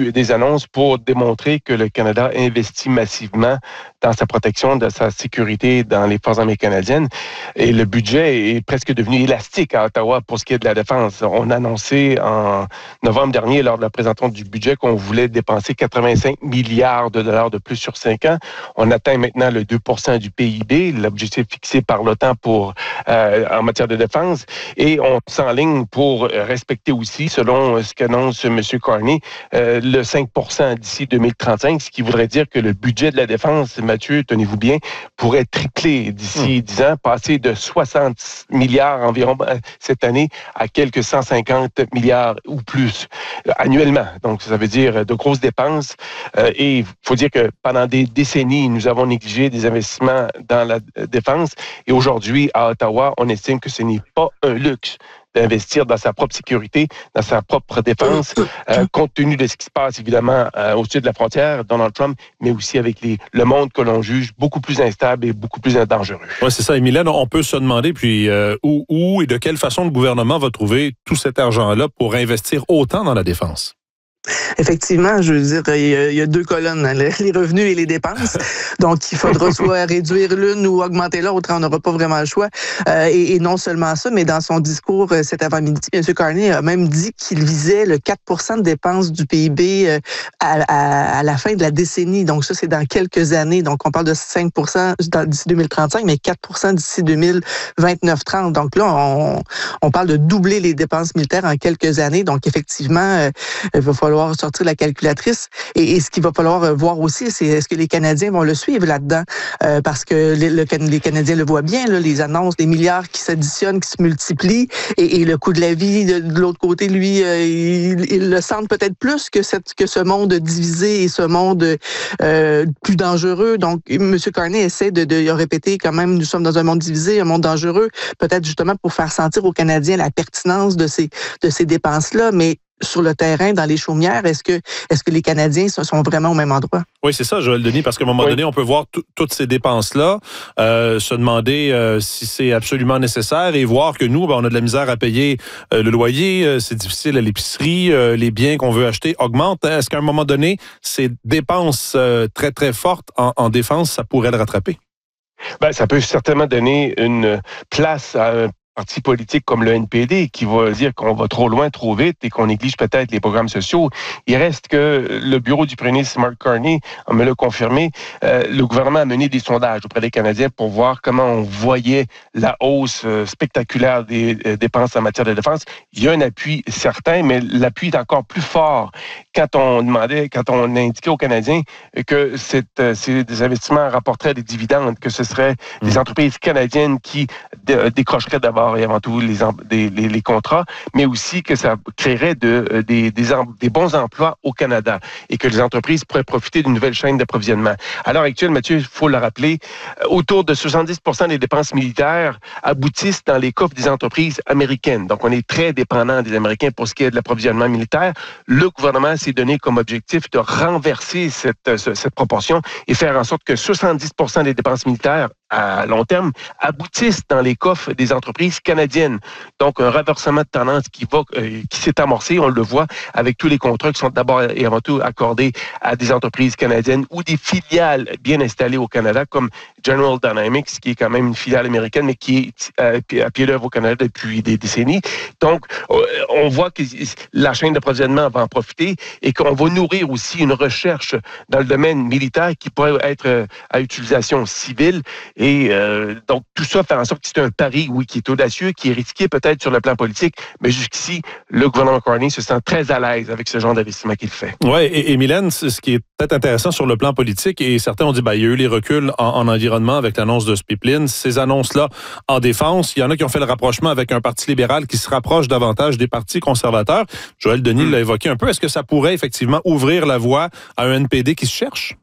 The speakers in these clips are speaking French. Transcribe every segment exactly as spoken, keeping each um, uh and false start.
eu des annonces pour démontrer que le Canada investit massivement dans sa protection, dans sa sécurité dans les forces armées canadiennes. Et le budget est presque devenu élastique à Ottawa pour ce qui est de la défense. On a annoncé en novembre dernier, lors de la présentation du budget, qu'on voulait dépenser quatre-vingt-cinq milliards de dollars de plus sur cinq ans. On atteint maintenant le deux pour cent du P I B, l'objectif fixé par l'OTAN pour euh, en matière de défense. Et on s'enligne pour respecter aussi, selon ce qu'annonce M. Carney, euh, le cinq pour cent d'ici deux mille trente-cinq, ce qui voudrait dire que le budget de la défense, Mathieu, tenez-vous bien, pourrait tripler d'ici dix ans, passer de soixante milliards environ cette année à quelques cent cinquante milliards ou plus euh, annuellement. Donc, ça veut dire de grosses dépenses. Euh, et il faut dire que pendant des décennies, nous avons négligé des investissements dans la défense. Et aujourd'hui, à Ottawa, on estime que ce n'est pas un luxe d'investir dans sa propre sécurité, dans sa propre défense, euh, compte tenu de ce qui se passe, évidemment, euh, au sud de la frontière, Donald Trump, mais aussi avec les, le monde que l'on juge beaucoup plus instable et beaucoup plus dangereux. Oui, c'est ça. Et Mylène, on peut se demander, puis euh, où, où et de quelle façon le gouvernement va trouver tout cet argent-là pour investir autant dans la défense? Effectivement, je veux dire, il y a, il y a deux colonnes, hein, les revenus et les dépenses. Donc, il faudra soit réduire l'une ou augmenter l'autre. On n'aura pas vraiment le choix. Euh, et, et non seulement ça, mais dans son discours euh, cet avant-midi, M. Carney a même dit qu'il visait le quatre pour cent de dépenses du P I B euh, à, à, à la fin de la décennie. Donc, ça, c'est dans quelques années. Donc, on parle de cinq pour cent d'ici deux mille trente-cinq, mais quatre pour cent d'ici deux mille vingt-neuf trente. Donc là, on, on parle de doubler les dépenses militaires en quelques années. Donc, effectivement, euh, il va falloir sortir la calculatrice. Et, et ce qu'il va falloir voir aussi, c'est est-ce que les Canadiens vont le suivre là-dedans? Euh, parce que les, le, les Canadiens le voient bien, là, les annonces, les milliards qui s'additionnent, qui se multiplient, et, et le coût de la vie, de, de l'autre côté, lui, euh, il, il le sent peut-être plus que, cette, que ce monde divisé et ce monde euh, plus dangereux. Donc, M. Carney essaie de, de répéter quand même, nous sommes dans un monde divisé, un monde dangereux, peut-être justement pour faire sentir aux Canadiens la pertinence de ces, de ces dépenses-là, mais sur le terrain, dans les chaumières, est-ce que est-ce que les Canadiens sont vraiment au même endroit? Oui, c'est ça, Joël Denis, parce qu'à un moment oui. donné, on peut voir t- toutes ces dépenses-là, euh, se demander euh, si c'est absolument nécessaire et voir que nous, ben, on a de la misère à payer euh, le loyer, euh, c'est difficile à l'épicerie, euh, les biens qu'on veut acheter augmentent. Est-ce qu'à un moment donné, ces dépenses euh, très, très fortes en, en défense, ça pourrait le rattraper? Ben, ça peut certainement donner une place à un parti politique comme le N P D qui va dire qu'on va trop loin, trop vite et qu'on néglige peut-être les programmes sociaux. Il reste que le bureau du premier ministre Mark Carney me l'a confirmé. Euh, le gouvernement a mené des sondages auprès des Canadiens pour voir comment on voyait la hausse euh, spectaculaire des euh, dépenses en matière de défense. Il y a un appui certain, mais l'appui est encore plus fort quand on demandait, quand on indiquait aux Canadiens que c'est, euh, c'est des investissements rapporteraient des dividendes, que ce serait mmh. des entreprises canadiennes qui dé- décrocheraient d'abord et avant tout les, des, les, les contrats, mais aussi que ça créerait de, des, des, des bons emplois au Canada et que les entreprises pourraient profiter d'une nouvelle chaîne d'approvisionnement. À l'heure actuelle, Mathieu, il faut le rappeler, autour de soixante-dix pour cent des dépenses militaires aboutissent dans les coffres des entreprises américaines. Donc, on est très dépendant des Américains pour ce qui est de l'approvisionnement militaire. Le gouvernement s'est donné comme objectif de renverser cette, cette proportion et faire en sorte que soixante-dix pour cent des dépenses militaires à long terme aboutissent dans les coffres des entreprises canadiennes. Donc, un renversement de tendance qui va, euh, qui s'est amorcé, on le voit, avec tous les contrats qui sont d'abord et avant tout accordés à des entreprises canadiennes ou des filiales bien installées au Canada, comme General Dynamics, qui est quand même une filiale américaine, mais qui est euh, à pied d'œuvre au Canada depuis des décennies. Donc, euh, on voit que la chaîne d'approvisionnement va en profiter et qu'on va nourrir aussi une recherche dans le domaine militaire qui pourrait être euh, à utilisation civile. Et euh, donc, tout ça fait en sorte que c'est un pari, oui, qui est audacieux, qui est risqué peut-être sur le plan politique, mais jusqu'ici, le gouvernement Carney se sent très à l'aise avec ce genre d'investissement qu'il fait. Oui, et, et Mylène, ce qui est peut-être intéressant sur le plan politique, et certains ont dit, ben, il y a eu les reculs en, en environnement avec l'annonce de ce pipeline, ces annonces-là en défense, il y en a qui ont fait le rapprochement avec un parti libéral qui se rapproche davantage des partis conservateurs. Joël Denis mmh. l'a évoqué un peu. Est-ce que ça pourrait effectivement ouvrir la voie à un N P D qui se cherche?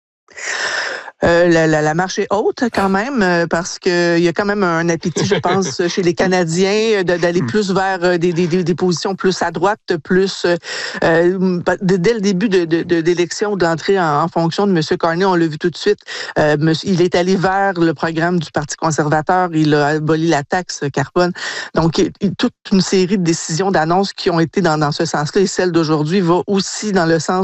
Euh, la, la, la marche est haute quand même euh, parce que il y a quand même un appétit, je pense, chez les Canadiens de, d'aller plus vers des, des, des positions plus à droite, plus euh, dès le début de, de, de d'élection, de l'entrée en, en fonction de M. Carney, on l'a vu tout de suite. Euh, il est allé vers le programme du Parti conservateur, il a aboli la taxe carbone. Donc, il, toute une série de décisions, d'annonces qui ont été dans, dans ce sens-là et celle d'aujourd'hui va aussi dans le sens